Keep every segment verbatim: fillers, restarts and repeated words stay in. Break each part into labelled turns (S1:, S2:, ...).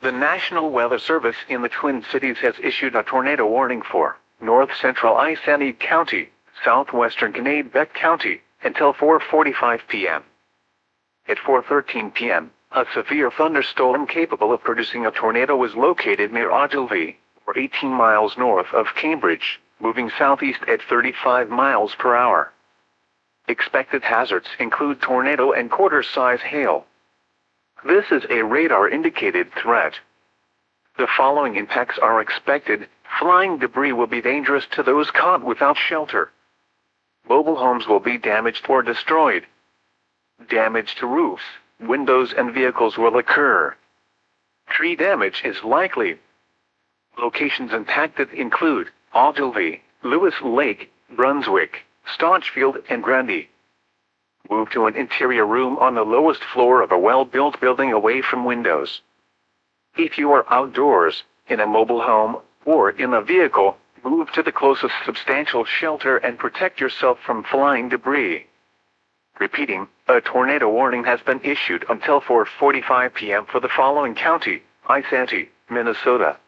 S1: The National Weather Service in the Twin Cities has issued a tornado warning for north central Isanti County, southwestern Kennebec County, until four forty-five p m At four thirteen p m, a severe thunderstorm capable of producing a tornado was located near Ogilvie, or eighteen miles north of Cambridge, moving southeast at thirty-five miles per hour. Expected hazards include tornado and quarter-size hail. This is a radar-indicated threat. The following impacts are expected. Flying debris will be dangerous to those caught without shelter. Mobile homes will be damaged or destroyed. Damage to roofs, windows and vehicles will occur. Tree damage is likely. Locations impacted include Ogilvie, Lewis Lake, Brunswick, Staunchfield and Grundy. Move to an interior room on the lowest floor of a well-built building away from windows. If you are outdoors, in a mobile home, or in a vehicle, move to the closest substantial shelter and protect yourself from flying debris. Repeating, a tornado warning has been issued until four forty-five p m for the following county: Isanti, Minnesota.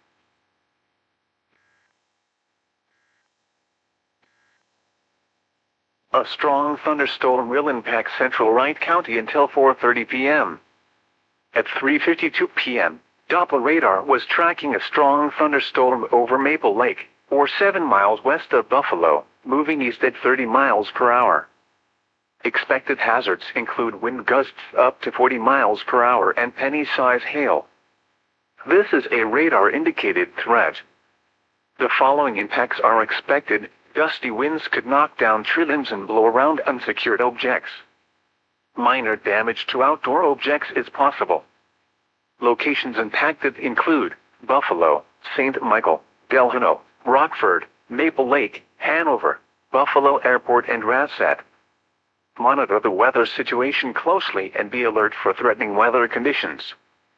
S1: A strong thunderstorm will impact central Wright County until four thirty p m At three fifty-two p m, Doppler radar was tracking a strong thunderstorm over Maple Lake, or seven miles west of Buffalo, moving east at thirty miles per hour. Expected hazards include wind gusts up to forty miles per hour and penny-size hail. This is a radar-indicated threat. The following impacts are expected. Gusty winds could knock down tree limbs and blow around unsecured objects. Minor damage to outdoor objects is possible. Locations impacted include Buffalo, Saint Michael, Delano, Rockford, Maple Lake, Hanover, Buffalo Airport and Rassat. Monitor the weather situation closely and be alert for threatening weather conditions.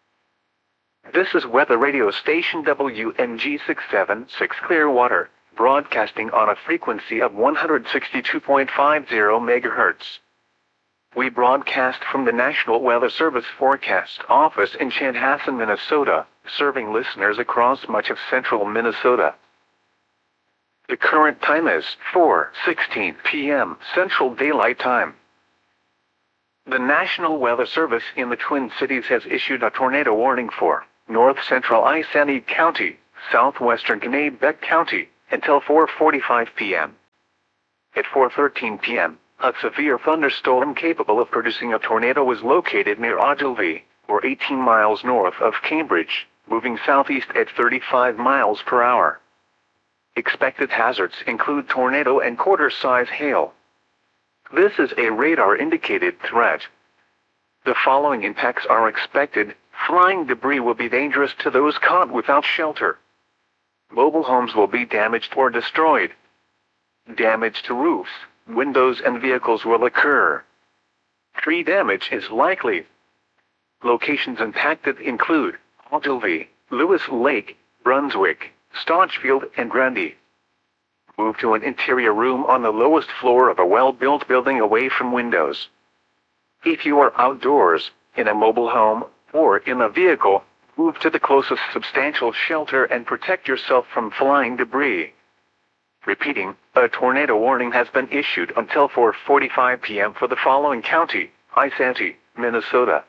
S1: This is Weather Radio Station W M G six seven six Clearwater, broadcasting on a frequency of one hundred sixty-two point five zero megahertz. We broadcast from the National Weather Service Forecast Office in Chanhassen, Minnesota, serving listeners across much of central Minnesota. The current time is four sixteen p m Central Daylight Time. The National Weather Service in the Twin Cities has issued a tornado warning for north central Isanti County, southwestern Kennebec County, until four forty-five p m At four thirteen p m, a severe thunderstorm capable of producing a tornado was located near Ogilvie, or eighteen miles north of Cambridge, moving southeast at thirty-five miles per hour. Expected hazards include tornado and quarter-size hail. This is a radar-indicated threat. The following impacts are expected. Flying debris will be dangerous to those caught without shelter. Mobile homes will be damaged or destroyed. Damage to roofs, windows and vehicles will occur. Tree damage is likely. Locations impacted include Ogilvie, Lewis Lake, Brunswick, Staunchfield and Grundy. Move to an interior room on the lowest floor of a well-built building away from windows. If you are outdoors, in a mobile home, or in a vehicle, move to the closest substantial shelter and protect yourself from flying debris. Repeating, a tornado warning has been issued until four forty-five p m for the following county: Isanti, Minnesota.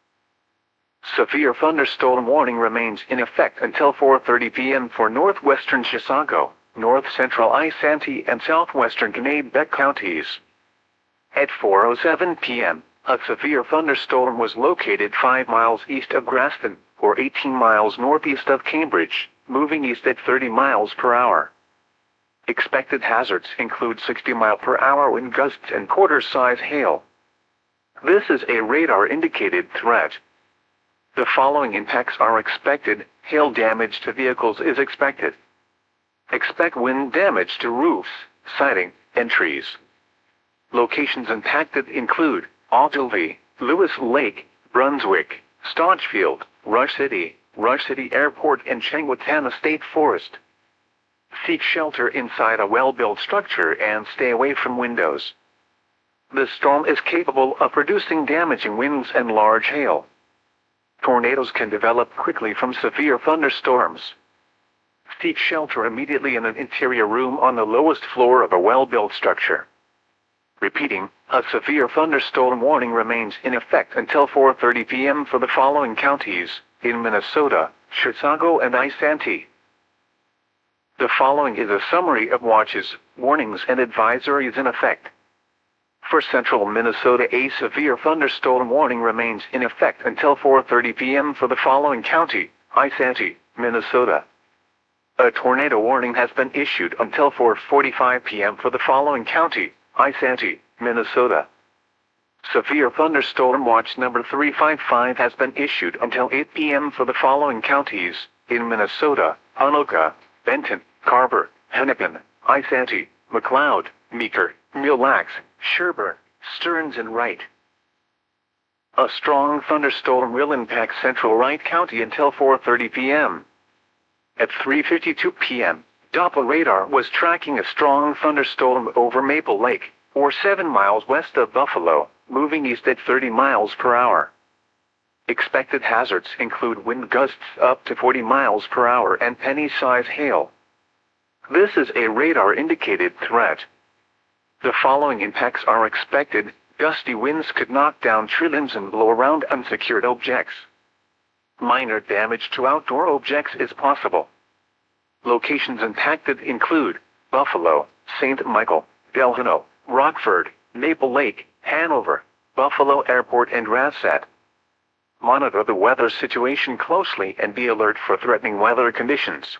S1: Severe thunderstorm warning remains in effect until four thirty p m for northwestern Chisago, north central Isanti and southwestern Kennebec counties. At four oh seven p m, a severe thunderstorm was located five miles east of Graston, or eighteen miles northeast of Cambridge, moving east at thirty miles per hour. Expected hazards include sixty mile per hour wind gusts and quarter-size hail. This is a radar-indicated threat. The following impacts are expected. Hail damage to vehicles is expected. Expect wind damage to roofs, siding, and trees. Locations impacted include Ogilvie, Lewis Lake, Brunswick, Staunchfield, Rush City, Rush City Airport and Changwatana State Forest. Seek shelter inside a well-built structure and stay away from windows. The storm is capable of producing damaging winds and large hail. Tornadoes can develop quickly from severe thunderstorms. Seek shelter immediately in an interior room on the lowest floor of a well-built structure. Repeating, a severe thunderstorm warning remains in effect until four thirty p m for the following counties, in Minnesota, Chisago and Isanti. The following is a summary of watches, warnings and advisories in effect. For central Minnesota, a severe thunderstorm warning remains in effect until four thirty p m for the following county, Isanti, Minnesota. A tornado warning has been issued until four forty-five p m for the following county, Isanti, Minnesota. Severe thunderstorm watch number three five five has been issued until eight p m for the following counties, in Minnesota, Anoka, Benton, Carver, Hennepin, Isanti, McLeod, Meeker, Mille Lacs, Sherburne, Stearns and Wright. A strong thunderstorm will impact central Wright County until four thirty p m At three fifty-two p m, Doppler radar was tracking a strong thunderstorm over Maple Lake, or seven miles west of Buffalo, moving east at thirty miles per hour. Expected hazards include wind gusts up to forty miles per hour and penny-size hail. This is a radar-indicated threat. The following impacts are expected. Gusty winds could knock down tree limbs and blow around unsecured objects. Minor damage to outdoor objects is possible. Locations impacted include Buffalo, Saint Michael, Delano, Rockford, Maple Lake, Hanover, Buffalo Airport and Rassat. Monitor the weather situation closely and be alert for threatening weather conditions.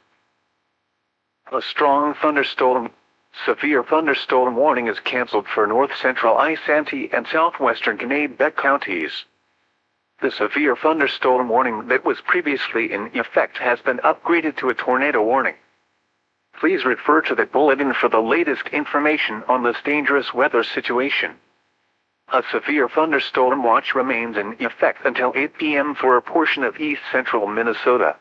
S1: A strong thunderstorm. Severe thunderstorm warning is canceled for north-central Isanti and southwestern Kennebec counties. The severe thunderstorm warning that was previously in effect has been upgraded to a tornado warning. Please refer to the bulletin for the latest information on this dangerous weather situation. A severe thunderstorm watch remains in effect until eight p m for a portion of east-central Minnesota.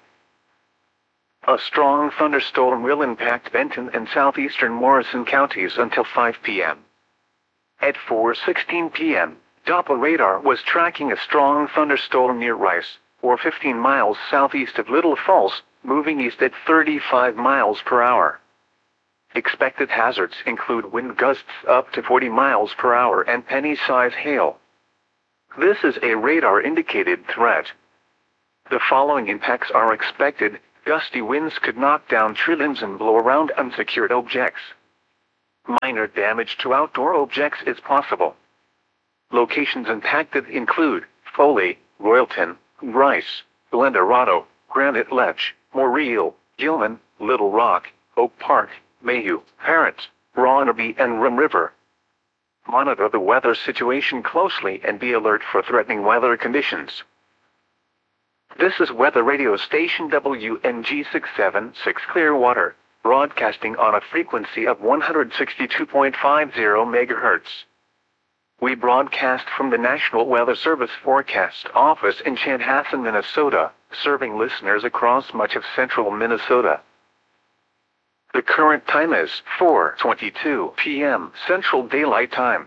S1: A strong thunderstorm will impact Benton and southeastern Morrison counties until five p m At four sixteen p m, Doppler radar was tracking a strong thunderstorm near Rice, or fifteen miles southeast of Little Falls, moving east at thirty-five miles per hour. Expected hazards include wind gusts up to forty miles per hour and penny-size hail. This is a radar-indicated threat. The following impacts are expected. Gusty winds could knock down tree limbs and blow around unsecured objects. Minor damage to outdoor objects is possible. Locations impacted include Foley, Royalton, Rice, Glendorado, Granite Ledge, Moriel, Gilman, Little Rock, Oak Park, Mayhew, Parent, Ronaby and Rum River. Monitor the weather situation closely and be alert for threatening weather conditions. This is Weather Radio Station W N G six seven six Clearwater, broadcasting on a frequency of one hundred sixty-two point five zero megahertz. We broadcast from the National Weather Service Forecast Office in Chanhassen, Minnesota, serving listeners across much of central Minnesota. The current time is four twenty-two p m Central Daylight Time.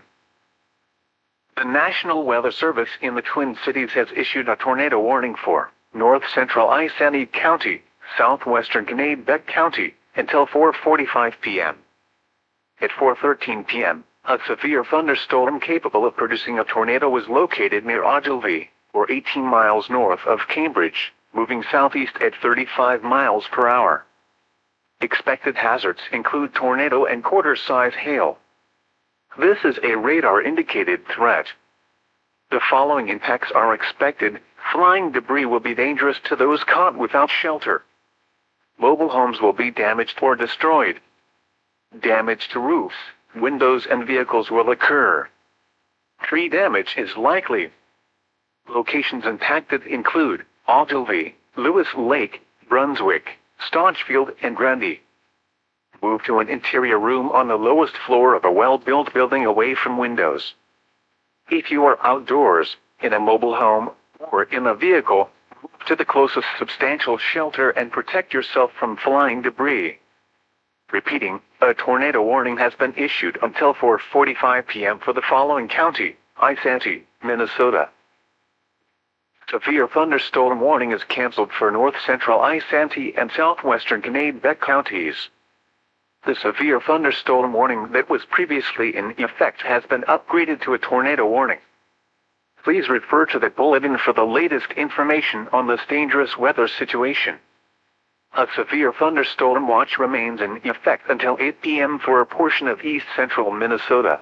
S1: The National Weather Service in the Twin Cities has issued a tornado warning for north-central Isanti County, southwestern Kennebec County, until four forty-five p m At four thirteen p m, a severe thunderstorm capable of producing a tornado was located near Ogilvie, or eighteen miles north of Cambridge, moving southeast at thirty-five miles per hour. Expected hazards include tornado and quarter-size hail. This is a radar-indicated threat. The following impacts are expected. Flying debris will be dangerous to those caught without shelter. Mobile homes will be damaged or destroyed. Damage to roofs, windows and vehicles will occur. Tree damage is likely. Locations impacted include Ogilvie, Lewis Lake, Brunswick, Staunchfield and Grundy. Move to an interior room on the lowest floor of a well-built building away from windows. If you are outdoors, in a mobile home, or in a vehicle, move to the closest substantial shelter and protect yourself from flying debris. Repeating, a tornado warning has been issued until four forty-five p m for the following county, Isanti, Minnesota. Severe thunderstorm warning is canceled for north central Isanti and southwestern Kennebec counties. The severe thunderstorm warning that was previously in effect has been upgraded to a tornado warning. Please refer to the bulletin for the latest information on this dangerous weather situation. A severe thunderstorm watch remains in effect until eight p m for a portion of east central Minnesota.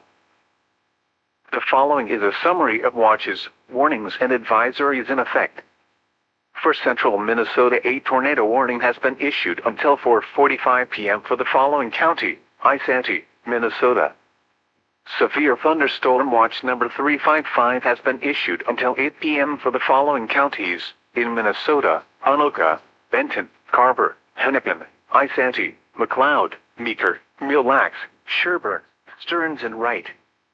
S1: The following is a summary of watches, warnings and advisories in effect. For central Minnesota, a tornado warning has been issued until four forty-five p m for the following county: Isanti, Minnesota. Severe thunderstorm watch number three five five has been issued until eight p m for the following counties in Minnesota: Anoka, Benton, Carver, Hennepin, Isanti, McLeod, Meeker, Mille Lacs, Sherburne, Stearns and Wright.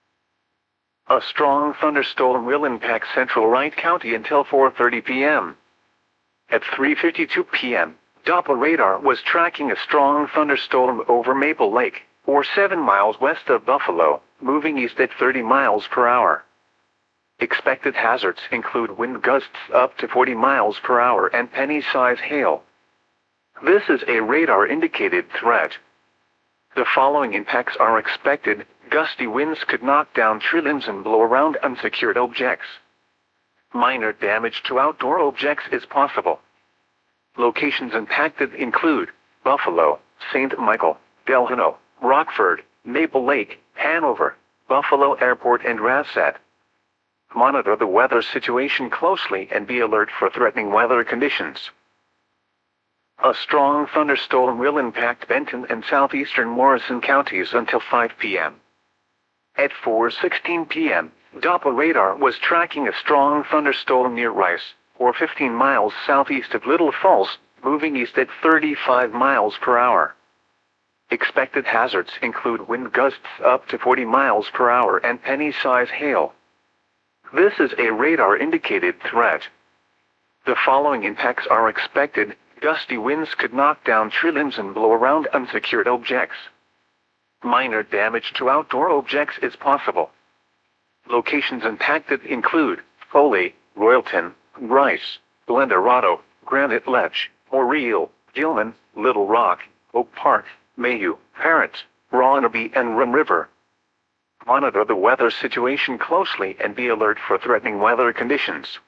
S1: A strong thunderstorm will impact central Wright County until four thirty p m At three fifty-two p m, Doppler radar was tracking a strong thunderstorm over Maple Lake, or seven miles west of Buffalo, moving east at thirty miles per hour. Expected hazards include wind gusts up to forty miles per hour and penny-size hail. This is a radar-indicated threat. The following impacts are expected. Gusty winds could knock down tree limbs and blow around unsecured objects. Minor damage to outdoor objects is possible. Locations impacted include Buffalo, Saint Michael, Delano, Rockford, Maple Lake, Hanover, Buffalo Airport and Rassat. Monitor the weather situation closely and be alert for threatening weather conditions. A strong thunderstorm will impact Benton and southeastern Morrison counties until five p m At four sixteen p m, Doppler radar was tracking a strong thunderstorm near Rice, or fifteen miles southeast of Little Falls, moving east at thirty-five miles per hour. Expected hazards include wind gusts up to forty miles per hour and penny-size hail. This is a radar-indicated threat. The following impacts are expected. Gusty winds could knock down tree limbs and blow around unsecured objects. Minor damage to outdoor objects is possible. Locations impacted include Foley, Royalton, Rice, Glendorado, Granite Ledge, Oriel, Gilman, Little Rock, Oak Park, Mayhew, Parrott, Ronaby and Rum River. Monitor the weather situation closely and be alert for threatening weather conditions.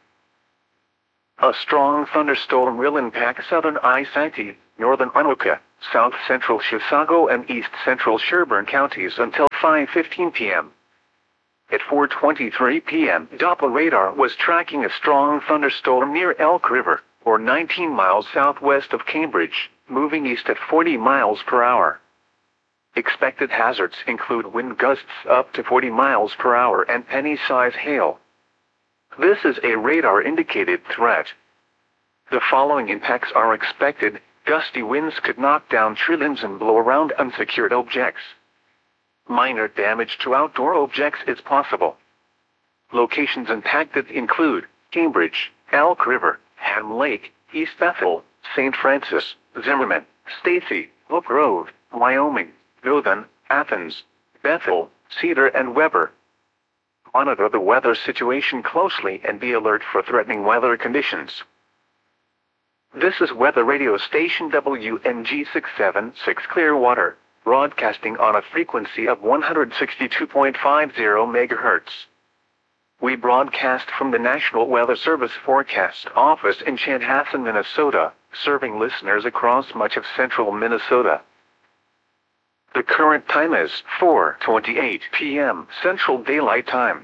S1: A strong thunderstorm will impact southern Isanti, northern Anoka, south central Chisago and east central Sherburne counties until five fifteen p m At four twenty-three p m, Doppler radar was tracking a strong thunderstorm near Elk River, or nineteen miles southwest of Cambridge, moving east at forty miles per hour. Expected hazards include wind gusts up to forty miles per hour and penny-size hail. This is a radar-indicated threat. The following impacts are expected. Gusty winds could knock down tree limbs and blow around unsecured objects. Minor damage to outdoor objects is possible. Locations impacted include Cambridge, Elk River, Ham Lake, East Bethel, Saint Francis, Zimmerman, Stacy, Oak Grove, Wyoming, Dothan, Athens, Bethel, Cedar and Weber. Monitor the weather situation closely and be alert for threatening weather conditions. This is Weather Radio Station W N G six seven six Clearwater, broadcasting on a frequency of one hundred sixty-two point five zero megahertz. We broadcast from the National Weather Service Forecast Office in Chanhassen, Minnesota, serving listeners across much of central Minnesota. The current time is four twenty-eight p m Central Daylight Time.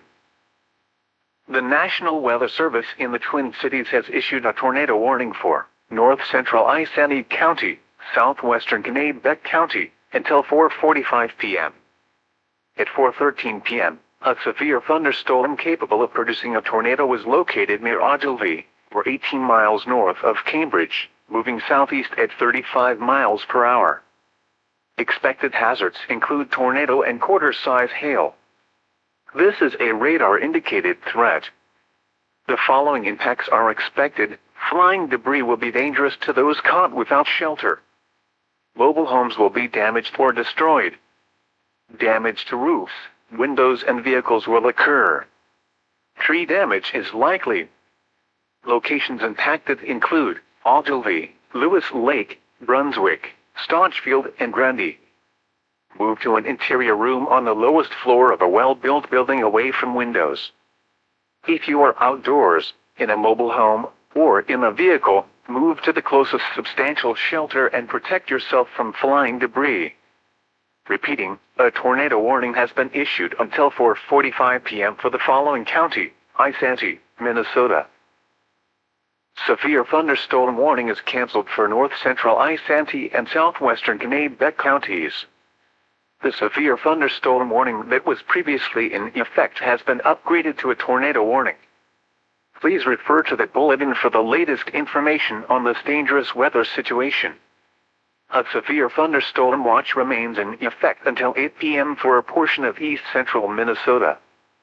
S1: The National Weather Service in the Twin Cities has issued a tornado warning for north central Isanti County, southwestern Kennebec County, until four forty-five p m At four thirteen p m, a severe thunderstorm capable of producing a tornado was located near Ogilvie, or eighteen miles north of Cambridge, moving southeast at thirty-five miles per hour. Expected hazards include tornado and quarter-size hail. This is a radar-indicated threat. The following impacts are expected. Flying debris will be dangerous to those caught without shelter. Mobile homes will be damaged or destroyed. Damage to roofs, windows and vehicles will occur. Tree damage is likely. Locations impacted include Ogilvy, Lewis Lake, Brunswick, Staunchfield, and Grundy. Move to an interior room on the lowest floor of a well-built building away from windows. If you are outdoors, in a mobile home, or in a vehicle, move to the closest substantial shelter and protect yourself from flying debris. Repeating, a tornado warning has been issued until four forty-five p m for the following county: Isanti, Minnesota. Severe thunderstorm warning is canceled for north-central Isanti and southwestern Kennebec counties. The severe thunderstorm warning that was previously in effect has been upgraded to a tornado warning. Please refer to the bulletin for the latest information on this dangerous weather situation. A severe thunderstorm watch remains in effect until eight p m for a portion of east-central Minnesota.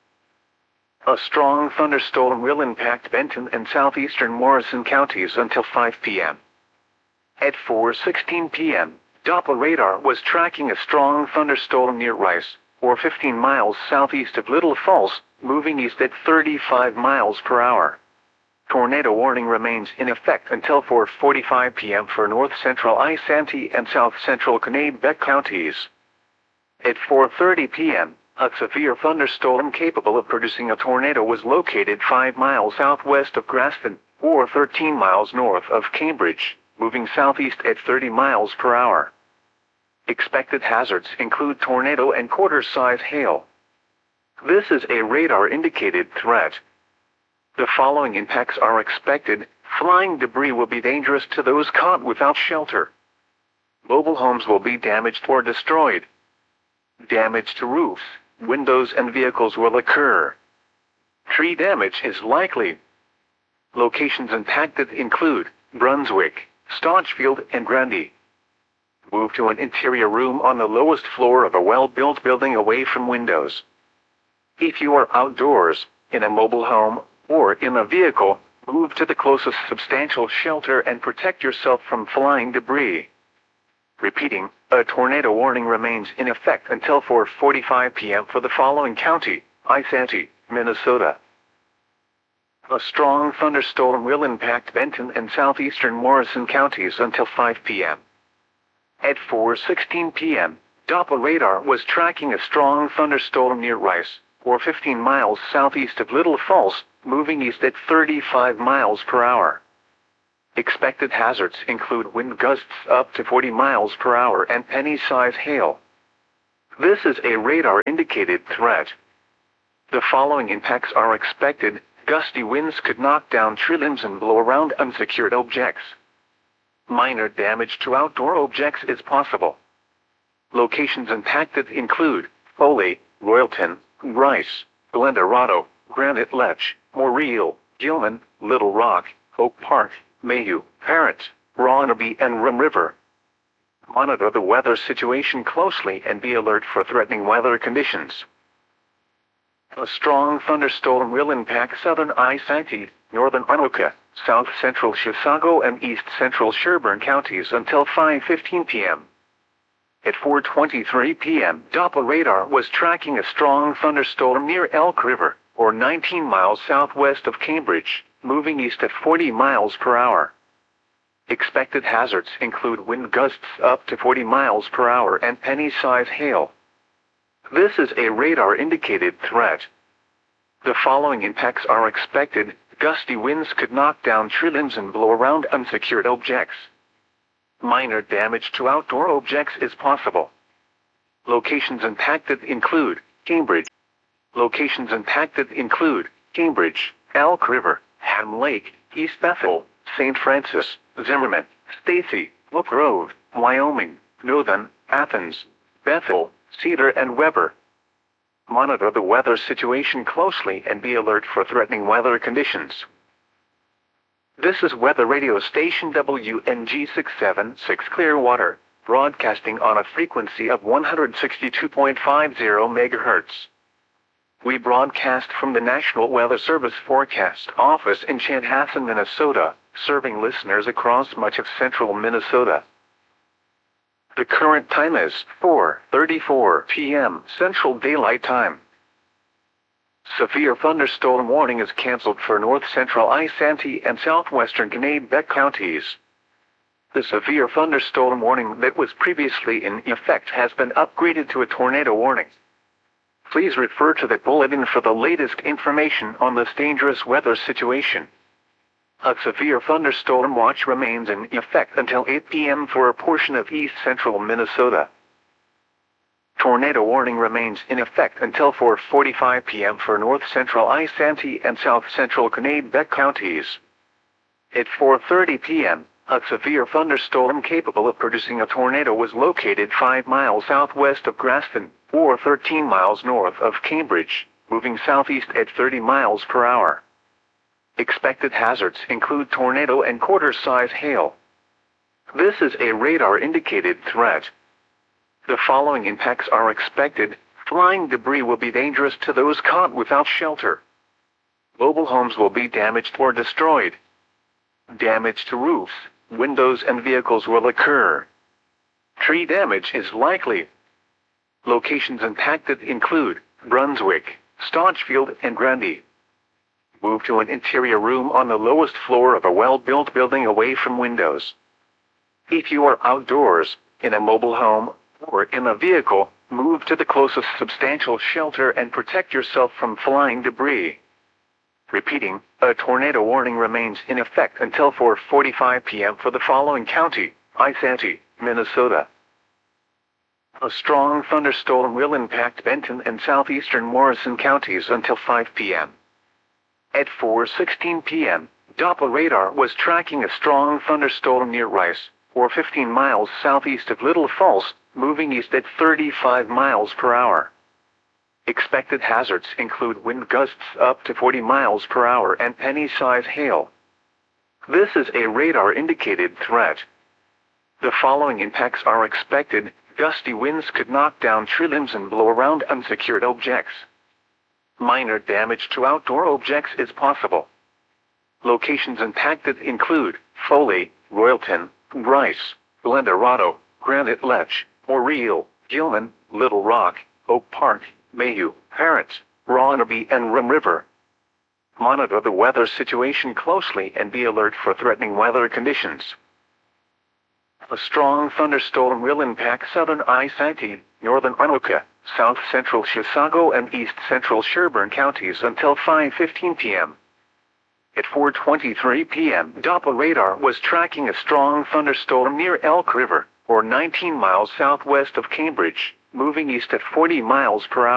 S1: A strong thunderstorm will impact Benton and southeastern Morrison counties until five p m At four sixteen p m, Doppler radar was tracking a strong thunderstorm near Rice, or fifteen miles southeast of Little Falls, moving east at thirty-five miles per hour. Tornado warning remains in effect until four forty-five p m for north-central Isanti and south-central Kennebec counties. At four thirty p m, a severe thunderstorm capable of producing a tornado was located five miles southwest of Graston, or thirteen miles north of Cambridge, moving southeast at thirty miles per hour. Expected hazards include tornado and quarter-size hail. This is a radar-indicated threat. The following impacts are expected. Flying debris will be dangerous to those caught without shelter. Mobile homes will be damaged or destroyed. Damage to roofs, windows, and vehicles will occur. Tree damage is likely. Locations impacted include Brunswick, Staunchfield, and Grundy. Move to an interior room on the lowest floor of a well-built building away from windows. If you are outdoors, in a mobile home, or in a vehicle, move to the closest substantial shelter and protect yourself from flying debris. Repeating, a tornado warning remains in effect until four forty-five p m for the following county: Isanti, Minnesota. A strong thunderstorm will impact Benton and southeastern Morrison counties until five p m At four sixteen p m, Doppler radar was tracking a strong thunderstorm near Rice, or fifteen miles southeast of Little Falls, moving east at thirty-five miles per hour. Expected hazards include wind gusts up to forty miles per hour and penny-size hail. This is a radar-indicated threat. The following impacts are expected. Gusty winds could knock down tree limbs and blow around unsecured objects. Minor damage to outdoor objects is possible. Locations impacted include Foley, Royalton, Rice, Glendorado, Granite Ledge, Moriel, Gilman, Little Rock, Oak Park, Mayhew, Parrott, Ronaby, and Rum River. Monitor the weather situation closely and be alert for threatening weather conditions. A strong thunderstorm will impact southern Isanti, northern Anoka, south-central Chisago, and east-central Sherburne counties until five fifteen p m At four twenty-three p m, Doppler radar was tracking a strong thunderstorm near Elk River, or nineteen miles southwest of Cambridge, moving east at forty miles per hour. Expected hazards include wind gusts up to forty miles per hour and penny-size hail. This is a radar-indicated threat. The following impacts are expected. Gusty winds could knock down tree limbs and blow around unsecured objects. Minor damage to outdoor objects is possible. Locations impacted include Cambridge. Locations impacted include Cambridge, Elk River, Ham Lake, East Bethel, Saint Francis, Zimmerman, Stacy, Oak Grove, Wyoming, Northern, Athens, Bethel, Cedar, and Weber. Monitor the weather situation closely and be alert for threatening weather conditions. This is Weather Radio Station W N G six seven six Clearwater, broadcasting on a frequency of one hundred sixty-two point five zero megahertz. We broadcast from the National Weather Service Forecast Office in Chanhassen, Minnesota, serving listeners across much of central Minnesota. The current time is four thirty-four p m Central Daylight Time. Severe thunderstorm warning is canceled for north-central Isanti and southwestern Kennebec counties. The severe thunderstorm warning that was previously in effect has been upgraded to a tornado warning. Please refer to the bulletin for the latest information on this dangerous weather situation. A severe thunderstorm watch remains in effect until eight p m for a portion of east-central Minnesota. Tornado warning remains in effect until four forty-five p m for north-central Isanti and south-central Kennebec counties. At four thirty p m, a severe thunderstorm capable of producing a tornado was located five miles southwest of Graston, or thirteen miles north of Cambridge, moving southeast at thirty miles per hour. Expected hazards include tornado and quarter-size hail. This is a radar-indicated threat. The following impacts are expected. Flying debris will be dangerous to those caught without shelter. Mobile homes will be damaged or destroyed. Damage to roofs, windows and vehicles will occur. Tree damage is likely. Locations impacted include Brunswick, Staunchfield and Grundy. Move to an interior room on the lowest floor of a well-built building away from windows. If you are outdoors, in a mobile home, or in a vehicle, move to the closest substantial shelter and protect yourself from flying debris. Repeating, a tornado warning remains in effect until four forty-five p m for the following county: Isanti, Minnesota. A strong thunderstorm will impact Benton and southeastern Morrison counties until five p m At four sixteen p m, Doppler radar was tracking a strong thunderstorm near Rice, or fifteen miles southeast of Little Falls, moving east at thirty-five miles per hour. Expected hazards include wind gusts up to forty miles per hour and penny-size hail. This is a radar-indicated threat. The following impacts are expected. Gusty winds could knock down tree limbs and blow around unsecured objects. Minor damage to outdoor objects is possible. Locations impacted include Foley, Royalton, Rice, Glendorado, Granite Ledge, Oriel, Gilman, Little Rock, Oak Park, Mayhew, Parrots, Ronaby and Rim River. Monitor the weather situation closely and be alert for threatening weather conditions. A strong thunderstorm will impact southern Isanti, northern Anoka, south-central Chisago and east-central Sherburne counties until five fifteen p m At four twenty-three p m Doppler radar was tracking a strong thunderstorm near Elk River, or nineteen miles southwest of Cambridge, moving east at forty miles per hour.